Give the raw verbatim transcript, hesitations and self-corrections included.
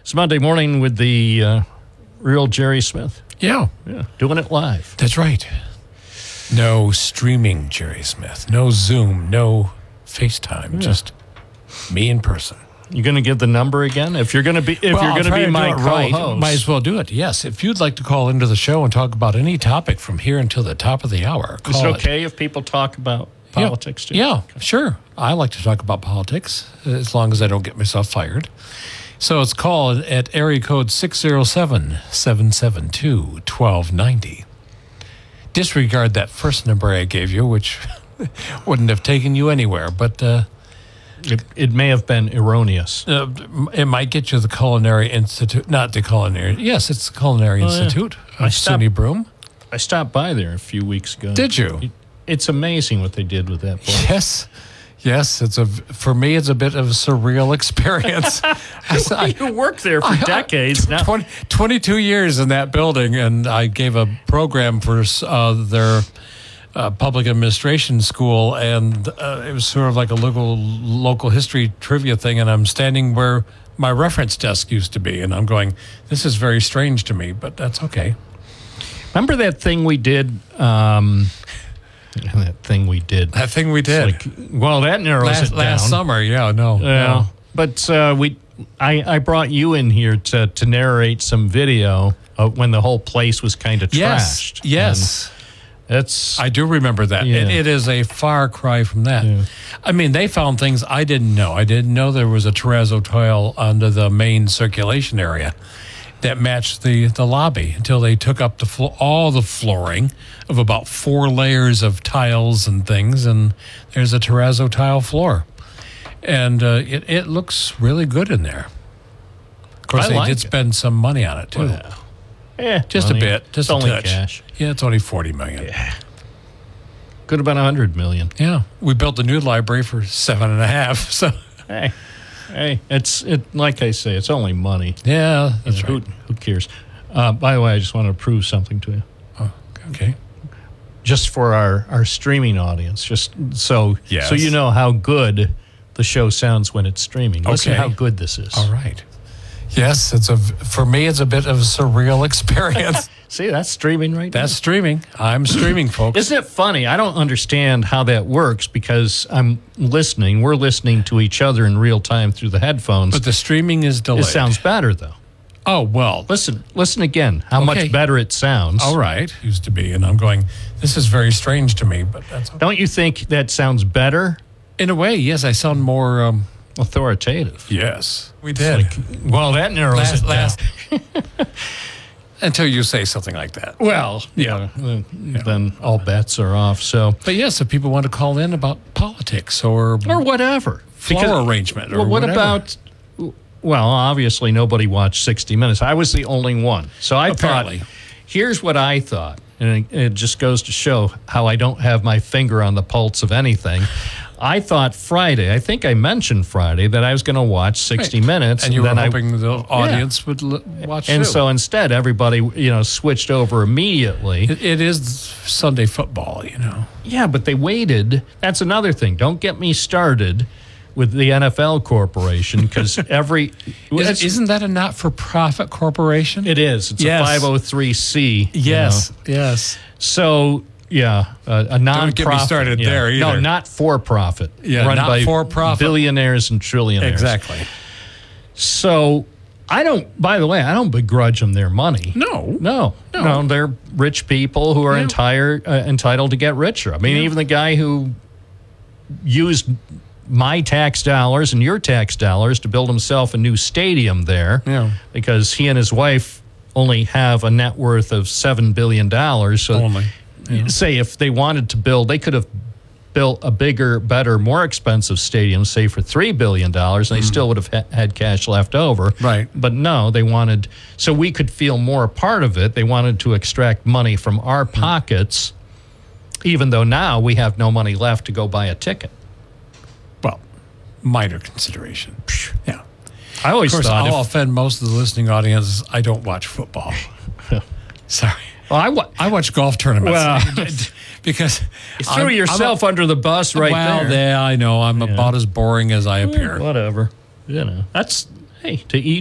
It's Monday morning with the uh, real Jerry Smith. Yeah. Yeah, doing it live. That's right. No streaming Jerry Smith. No Zoom. No FaceTime. Yeah. Just me in person. You going to give the number again? If you're going to be, if well, you're going to be my co-host, right, might as well do it. Yes. If you'd like to call into the show and talk about any topic from here until the top of the hour, call is it okay it. if people talk about politics too? Yeah, okay. Sure. I like to talk about politics as long as I don't get myself fired. So it's called at area code six oh seven, seven seven two, one two nine oh. Disregard that first number I gave you, which wouldn't have taken you anywhere, but uh, it, it may have been erroneous. Uh, it might get you the Culinary Institute, not the Culinary. Yes, it's the Culinary oh, Institute yeah. of SUNY Broome. I stopped by there a few weeks ago. Did you? It, it's amazing what they did with that place. Yes. Yes, it's a for me. It's a bit of a surreal experience. I, you worked there for I, decades now. twenty, twenty-two years in that building, and I gave a program for uh, their uh, public administration school, and uh, it was sort of like a local local history trivia thing. And I'm standing where my reference desk used to be, and I'm going, "This is very strange to me, but that's okay." Remember that thing we did? Um, That thing we did. That thing we did. Like, well, that narrows last, it down. Last summer, yeah, no. Yeah. No. But uh, we, I, I brought you in here to, to narrate some video of when the whole place was kind of trashed. Yes, yes. That's, I do remember that. Yeah. It, it is a far cry from that. Yeah. I mean, they found things I didn't know. I didn't know there was a terrazzo tile under the main circulation area that matched the, the lobby until they took up the flo- all the flooring of about four layers of tiles and things, and there's a terrazzo tile floor. And uh, it, it looks really good in there. Of course, I they like did it. spend some money on it, too. Well, yeah, just money. a bit. Just it's a only touch. cash. Yeah, it's only forty million dollars. Yeah. Could have been one hundred million dollars. Yeah. We built the new library for seven and a half, so... Hey. Hey, it's it. Like I say, it's only money. Yeah, that's you know, right. Who, who cares? Uh, by the way, I just want to prove something to you. Oh, okay. Just for our, our streaming audience, just so yes. so you know how good the show sounds when it's streaming. Listen okay. how good this is. All right. Yes, it's a for me. It's a bit of a surreal experience. See, that's streaming right That's now. streaming. I'm streaming, folks. Isn't it funny? I don't understand how that works because I'm listening. We're listening to each other in real time through the headphones. But the streaming is delayed. It sounds better, though. Oh, well. Listen, listen again. How okay. much better it sounds. All right. Used to be. And I'm going, this is very strange to me, but that's okay. Don't you think that sounds better? In a way, yes. I sound more... Um, authoritative. Yes. We did. Like, well, that narrows last, it last, down. Until you say something like that. Well, yeah, uh, yeah. Then all bets are off. So, but yes, if people want to call in about politics or or whatever, flower because, arrangement, or well, what whatever. about? Well, obviously nobody watched sixty minutes. I was the only one, so I Apparently. thought. Here's what I thought, and it, it just goes to show how I don't have my finger on the pulse of anything. I thought Friday, I think I mentioned Friday, that I was going to watch sixty right. minutes. And you and were then hoping I, the audience yeah. would l- watch And too. so instead, everybody, you know, switched over immediately. It, it is Sunday football, you know. Yeah, but they waited. That's another thing. Don't get me started with the N F L corporation, because every... Is, isn't that a not-for-profit corporation? It is. It's yes. a five oh three C. Yes, you know. yes. So... Yeah, uh, a non-profit. Don't get me started yeah. there either. No, not for-profit. Yeah, run not by for-profit. billionaires and trillionaires. Exactly. So I don't, by the way, I don't begrudge them their money. No. No. No, no they're rich people who are yeah. entire, uh, entitled to get richer. I mean, yeah. even the guy who used my tax dollars and your tax dollars to build himself a new stadium there yeah. because he and his wife only have a net worth of seven billion dollars. So only. Yeah. Say if they wanted to build, they could have built a bigger, better, more expensive stadium, say for three billion dollars, and they mm. still would have ha- had cash left over. Right. But no, they wanted, so we could feel more a part of it. They wanted to extract money from our mm. pockets, even though now we have no money left to go buy a ticket. Well, minor consideration. Yeah. I always of course, thought I'll if, offend most of the listening audience. I don't watch football. Sorry. Well, I, wa- I watch golf tournaments well, because you threw I'm, yourself I'm a, under the bus right well, there. there. I know I'm yeah. about as boring as I appear. Whatever. You know, that's, hey, to each